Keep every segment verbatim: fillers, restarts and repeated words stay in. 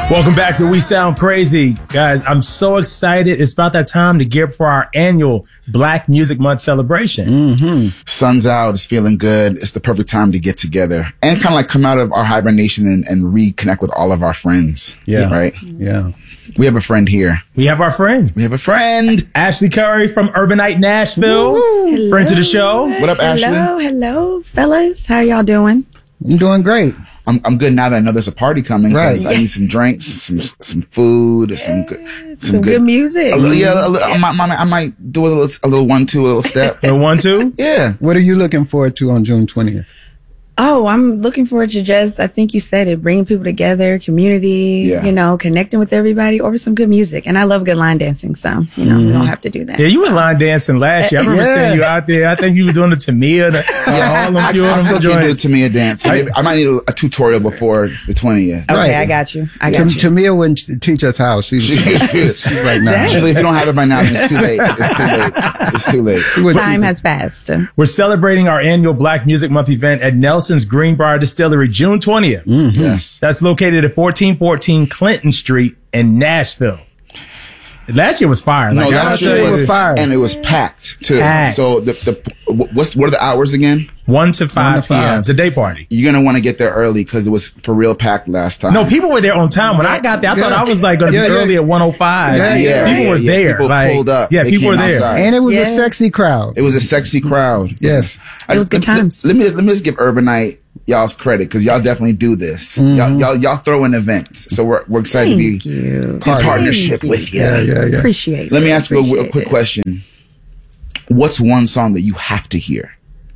Welcome back to We Sound Crazy. Guys, I'm so excited. It's about that time to gear up for our annual Black Music Month celebration. Mm-hmm. Sun's out. It's feeling good. It's the perfect time to get together and kind of like come out of our hibernation and, and reconnect with all of our friends. Yeah. Right? Yeah. We have a friend here. We have our friend. We have a friend. Ashley Curry from Urbanite Nashville. Hello. Friend to the show. What up, Ashley? Hello, hello, fellas. How y'all doing? I'm doing great. I'm I'm good now that I know there's a party coming. Right. Because I need some drinks, some some food, some good, some, Some good music. A little, yeah, a little, I, might, I might do a little, a little one, two, a little step. The one, two? Yeah. What are you looking forward to on June twentieth? Oh, I'm looking forward to just, I think you said it, bringing people together, community, Yeah. you know, connecting with everybody over some good music. And I love good line dancing, so, you know, we don't have to do that. Yeah, you were line dancing last year. I remember Yeah. seeing you out there. I think you were doing the Tamia, the uh, all them I, few I of still them can do joints. Tamia dance. Maybe, I might need a, a tutorial before the twentieth. Okay, Right. I got you. I Tam- got you. Tamia wouldn't teach us how. She's, she's right now. Actually, if you don't have it by now, it's too late. It's too late. It's too late. She would Time teach has passed. We're celebrating our annual Black Music Month event at Nelson's Greenbrier Distillery, June twentieth. Yes. That's located at fourteen fourteen Clinton Street in Nashville. Last year was fire. No, Like, I that gotta shit tell you, was fire. and it was packed too. Packed. So the the what's what are the hours again? one to five five. p.m. It's a day party. You're gonna want to get there early because it was for real packed last time. No, people were there on time. When I got there, I thought Yeah. I was like going to Yeah, be yeah. early at one oh five. Yeah, yeah, people yeah, were yeah. there. People like, pulled up. Yeah, They people were came there. outside. And it was Yeah. a sexy crowd. It was a sexy crowd. Yes. It was good let, times. Let, let me just, let me just give Urbanite y'all's credit because y'all definitely do this. Y'all, y'all y'all throw in events, so we're we're excited Thank to be you. in partnership Thank with you. Yeah, yeah, yeah. Appreciate it. Let me ask you a, a Appreciate quick it. question. What's one song that you have to hear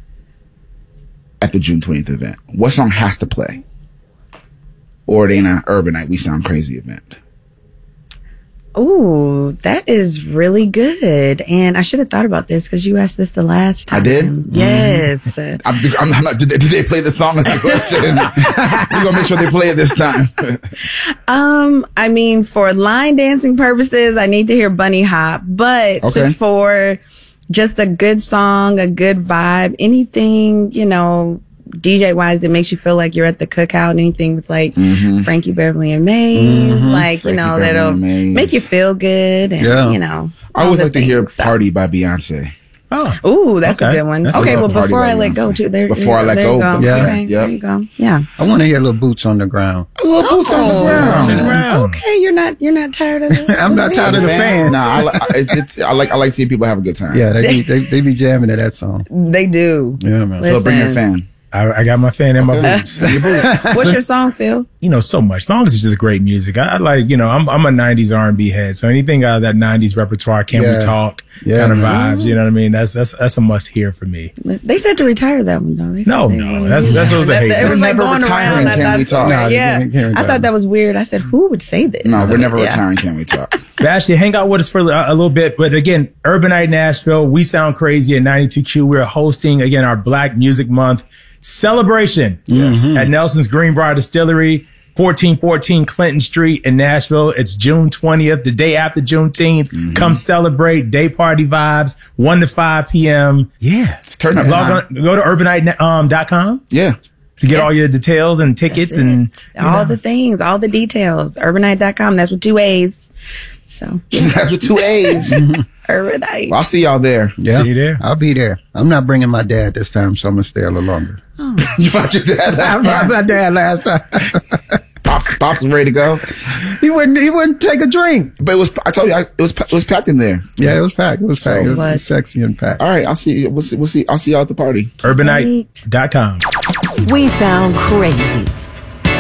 at the June twentieth event? What song has to play? Or it ain't an Urbanite We Sound Crazy event. Ooh, that is really good. And I should have thought about this because you asked this the last time. I did? Yes. I'm, I'm, I'm not, did, they, did they play the song? That's the question. We're going to make sure they play it this time. Um, I mean, for line dancing purposes, I need to hear Bunny Hop, but Okay. for just a good song, a good vibe, anything, you know, D J wise that makes you feel like you're at the cookout, anything with like Frankie Beverly and Maze, like, Frankie you know, Beverly that'll and Maze. make you feel good and, Yeah. you know. I all always the like to hear things. So- Party by Beyonce. Oh, Ooh, that's Okay. a good one. That's a okay, good well, Party before by I let go, Beyonce. too, there, Before I Let there Go, you go. Yeah. Okay, Yep. there you go. Yeah. I want to hear little boots on the ground. A little boots on the Oh. ground. Boots on the ground. Okay, you're not you're not tired of this. I'm not tired of the fans. Nah, I, li- I, it's, I like I like seeing people have a good time. Yeah, they be, they, they be jamming to that song. They do. Yeah, man. So bring your Listen. fan. I, I got my fan in my Okay. boots. Your boots. What's your song, Phil? You know, so much. As long as it's just great music. I, I like, you know, I'm I'm a nineties R and B head. So anything out of that nineties repertoire, Can Yeah. We Talk Yeah, kind of man. vibes, you know what I mean? That's that's that's a must hear for me. They said to retire that one though. They said No, they no, wanted that's to- that's what's a That- hate. that- It was We're like never going retiring, around. I Can thought- We Talk? No, yeah, Can- Can We I Talk? thought that was weird. I said, who would say this? No, we're never Yeah. retiring. Can we talk? But actually, hang out with us for a, a little bit. But again, Urbanite Nashville, We Sound Crazy at ninety-two Q. We're hosting, again, our Black Music Month celebration at Nelson's Greenbrier Distillery, fourteen fourteen Clinton Street in Nashville. It's June twentieth, the day after Juneteenth. Come celebrate, day party vibes, one to five p.m. Yeah. It's turn up Log time. on, go to urbanite dot com Yeah. to get Yes. all your details and tickets That's and it. all the things, all the details. urbanite dot com. That's with two A's. So That's with two A's. Urbanite. I'll see y'all there. Yeah, See you there. I'll be there. I'm not bringing my dad this time, so I'm gonna stay a little longer. You brought your dad. I brought my dad last time. Pop, Pop's ready to go. he wouldn't. He wouldn't take a drink. But it was. I told you, I, it was. It was packed in there. Yeah, it was packed. It was packed. It was what? sexy and packed. All right. I'll see. We'll see. We'll see. I'll see y'all at the party. urbanite dot com. We sound crazy.